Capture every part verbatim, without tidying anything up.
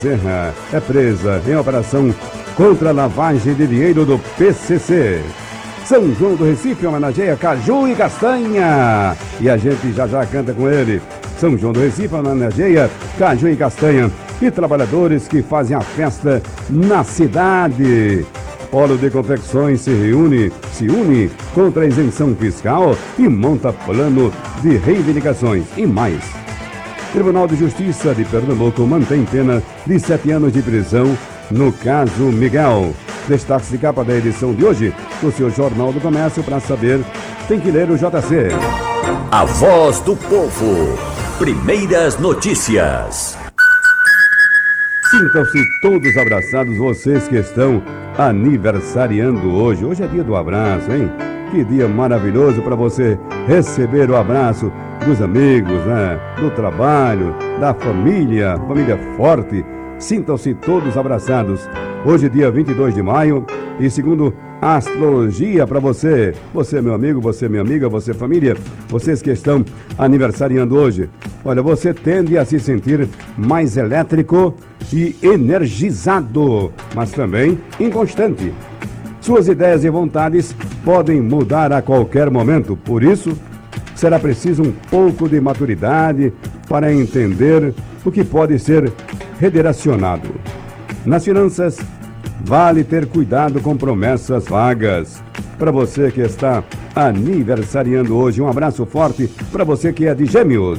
Serra é presa em operação contra a lavagem de dinheiro do P C C. São João do Recife homenageia Caju e Castanha. E a gente já já canta com ele. São João do Recife homenageia Caju e Castanha e trabalhadores que fazem a festa na cidade. Polo de Confecções se reúne, se une contra a isenção fiscal e monta plano de reivindicações e mais. Tribunal de Justiça de Pernambuco mantém pena de sete anos de prisão no caso Miguel. Destaques de capa da edição de hoje do seu Jornal do Comércio. Para saber, tem que ler o J C. A Voz do Povo. Primeiras notícias. Sintam-se todos abraçados, vocês que estão aniversariando hoje. Hoje é dia do abraço, hein? Que dia maravilhoso para você receber o abraço dos amigos, né? Do trabalho, da família, família forte. Sintam-se todos abraçados. Hoje, dia vinte e dois de maio, e segundo a astrologia para você, você meu amigo, você minha amiga, você família, vocês que estão aniversariando hoje, olha, você tende a se sentir mais elétrico e energizado, mas também inconstante. Suas ideias e vontades podem mudar a qualquer momento, por isso, será preciso um pouco de maturidade para entender o que pode ser redirecionado. Nas finanças, vale ter cuidado com promessas vagas. Para você que está aniversariando hoje, um abraço forte para você que é de Gêmeos.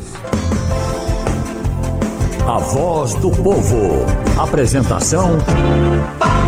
A Voz do Povo. Apresentação: Paulo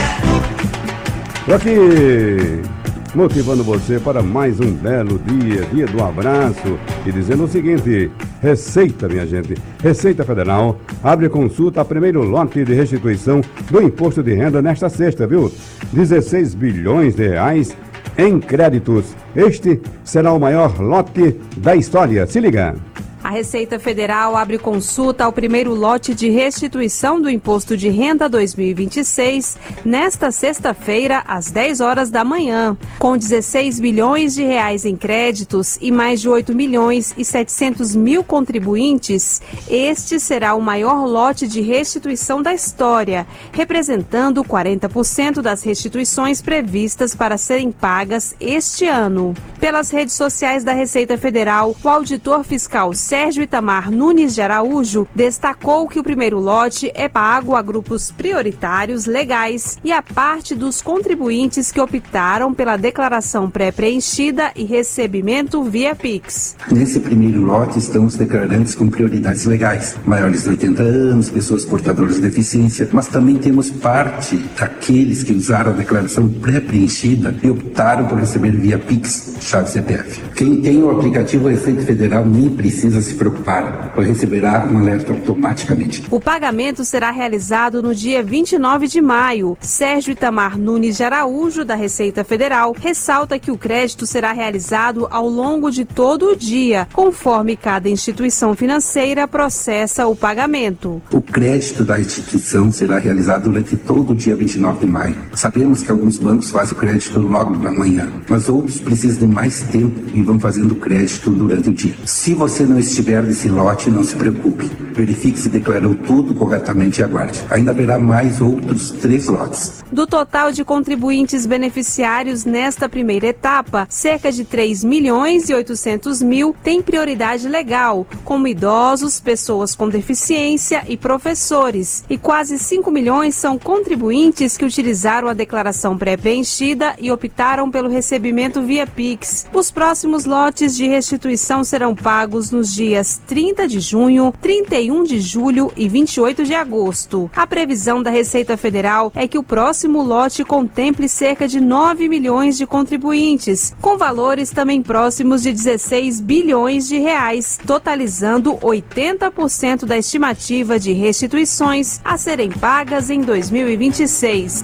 Roberto. Aqui, motivando você para mais um belo dia, dia do abraço, e dizendo o seguinte: Receita, minha gente, Receita Federal abre consulta a primeiro lote de restituição do imposto de renda nesta sexta, viu? dezesseis bilhões de reais em créditos. Este será o maior lote da história. Se liga. A Receita Federal abre consulta ao primeiro lote de restituição do Imposto de Renda dois mil e vinte e seis nesta sexta-feira, às dez horas da manhã. Com dezesseis bilhões de reais em créditos e mais de oito milhões e setecentos mil contribuintes, este será o maior lote de restituição da história, representando quarenta por cento das restituições previstas para serem pagas este ano. Pelas redes sociais da Receita Federal, o auditor fiscal Sérgio Itamar Nunes de Araújo destacou que o primeiro lote é pago a grupos prioritários legais e a parte dos contribuintes que optaram pela declaração pré-preenchida e recebimento via Pix. Nesse primeiro lote estão os declarantes com prioridades legais, maiores de oitenta anos, pessoas portadoras de deficiência, mas também temos parte daqueles que usaram a declaração pré-preenchida e optaram por receber via Pix, chave C P F. Quem tem o aplicativo Receita Federal nem precisa se preocupar, pois receberá um alerta automaticamente. O pagamento será realizado no dia vinte e nove de maio. Sérgio Itamar Nunes de Araújo, da Receita Federal, ressalta que o crédito será realizado ao longo de todo o dia, conforme cada instituição financeira processa o pagamento. O crédito da instituição será realizado durante todo o dia vinte e nove de maio. Sabemos que alguns bancos fazem o crédito logo na manhã, mas outros precisam de mais tempo e vão fazendo o crédito durante o dia. Se você não estiver nesse lote, não se preocupe. Verifique se declarou tudo corretamente e aguarde. Ainda haverá mais outros três lotes. Do total de contribuintes beneficiários nesta primeira etapa, cerca de três milhões e oitocentos mil têm prioridade legal, como idosos, pessoas com deficiência e professores. E quase cinco milhões são contribuintes que utilizaram a declaração pré-preenchida e optaram pelo recebimento via Pix. Os próximos lotes de restituição serão pagos nos dias trinta de junho, trinta e um de julho e vinte e oito de agosto. A previsão da Receita Federal é que o próximo lote contemple cerca de nove milhões de contribuintes, com valores também próximos de dezesseis bilhões de reais, totalizando oitenta por cento da estimativa de restituições a serem pagas em dois mil e vinte e seis.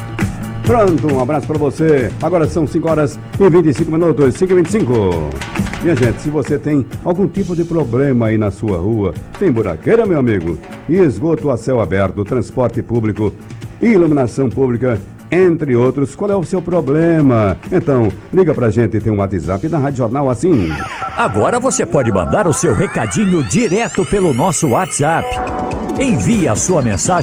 Pronto, um abraço para você. Agora são cinco horas e vinte e cinco minutos, cinco e vinte e cinco. Minha gente, se você tem algum tipo de problema aí na sua rua, tem buraqueira, meu amigo, e esgoto a céu aberto, transporte público, iluminação pública, entre outros, qual é o seu problema? Então, liga pra gente, tem um WhatsApp da Rádio Jornal assim. Agora você pode mandar o seu recadinho direto pelo nosso WhatsApp. Envie a sua mensagem